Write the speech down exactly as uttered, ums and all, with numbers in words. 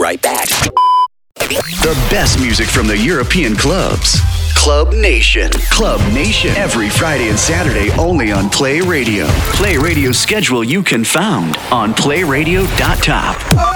right back. The best music from the European clubs. Club Nation. Club Nation. Every Friday and Saturday only on Play Radio. Play Radio schedule you can found on play radio dot top.